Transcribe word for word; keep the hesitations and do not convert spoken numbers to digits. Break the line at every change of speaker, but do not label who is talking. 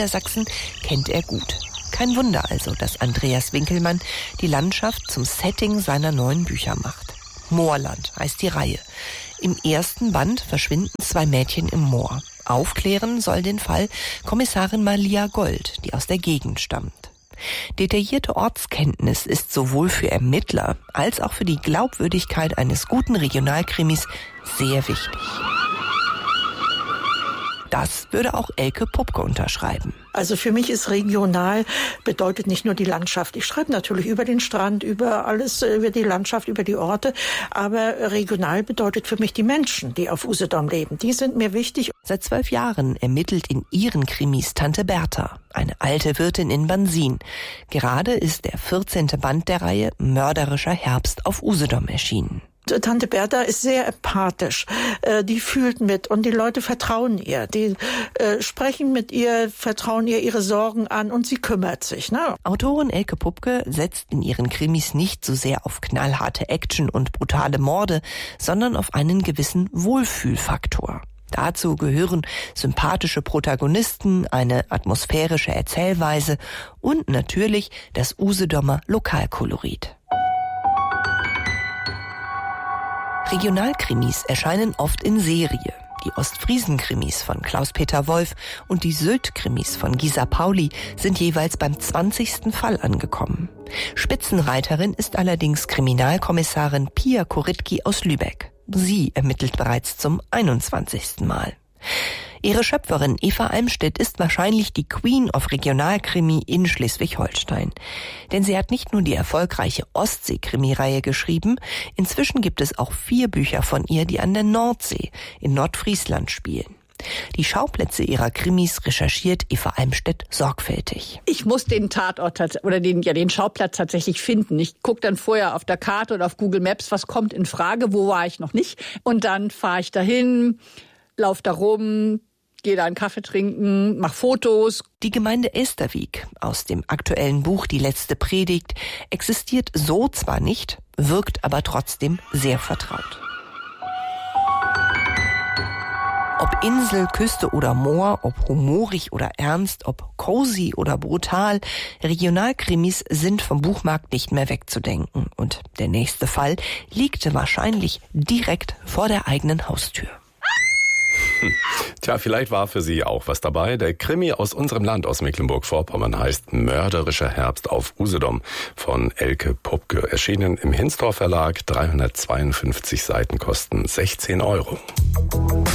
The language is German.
Sachsen kennt er gut. Kein Wunder also, dass Andreas Winkelmann die Landschaft zum Setting seiner neuen Bücher macht. Moorland heißt die Reihe. Im ersten Band verschwinden zwei Mädchen im Moor. Aufklären soll den Fall Kommissarin Malia Gold, die aus der Gegend stammt. Detaillierte Ortskenntnis ist sowohl für Ermittler als auch für die Glaubwürdigkeit eines guten Regionalkrimis sehr wichtig. Das würde auch Elke Pupke unterschreiben.
Also für mich ist regional bedeutet nicht nur die Landschaft. Ich schreibe natürlich über den Strand, über alles, über die Landschaft, über die Orte. Aber regional bedeutet für mich die Menschen, die auf Usedom leben. Die sind mir wichtig.
Seit zwölf Jahren ermittelt in ihren Krimis Tante Bertha, eine alte Wirtin in Bansin. Gerade ist der vierzehnte Band der Reihe Mörderischer Herbst auf Usedom erschienen.
Tante Bertha ist sehr empathisch, die fühlt mit und die Leute vertrauen ihr, die äh, sprechen mit ihr, vertrauen ihr ihre Sorgen an und sie kümmert sich. Ne?
Autorin Elke Pupke setzt in ihren Krimis nicht so sehr auf knallharte Action und brutale Morde, sondern auf einen gewissen Wohlfühlfaktor. Dazu gehören sympathische Protagonisten, eine atmosphärische Erzählweise und natürlich das Usedomer Lokalkolorit. Regionalkrimis erscheinen oft in Serie. Die Ostfriesen-Krimis von Klaus-Peter Wolf und die Sylt-Krimis von Gisa Pauli sind jeweils beim zwanzigsten Fall angekommen. Spitzenreiterin ist allerdings Kriminalkommissarin Pia Korytki aus Lübeck. Sie ermittelt bereits zum einundzwanzigsten Mal. Ihre Schöpferin Eva Almstedt ist wahrscheinlich die Queen of Regionalkrimi in Schleswig-Holstein. Denn sie hat nicht nur die erfolgreiche Ostsee-Krimireihe geschrieben, inzwischen gibt es auch vier Bücher von ihr, die an der Nordsee in Nordfriesland spielen. Die Schauplätze ihrer Krimis recherchiert Eva Almstedt sorgfältig.
Ich muss den Tatort oder den, ja, den Schauplatz tatsächlich finden. Ich gucke dann vorher auf der Karte oder auf Google Maps, was kommt in Frage, wo war ich noch nicht. Und dann fahre ich dahin, laufe da rum, gehe da einen Kaffee trinken, mach Fotos.
Die Gemeinde Esterwyk aus dem aktuellen Buch Die letzte Predigt existiert so zwar nicht, wirkt aber trotzdem sehr vertraut. Ob Insel, Küste oder Moor, ob humorig oder ernst, ob cozy oder brutal, Regionalkrimis sind vom Buchmarkt nicht mehr wegzudenken. Und der nächste Fall liegt wahrscheinlich direkt vor der eigenen Haustür.
Tja, vielleicht war für Sie auch was dabei. Der Krimi aus unserem Land, aus Mecklenburg-Vorpommern, heißt Mörderischer Herbst auf Usedom von Elke Pupke. Erschienen im Hinsdorf Verlag, dreihundertzweiundfünfzig Seiten, kosten sechzehn Euro.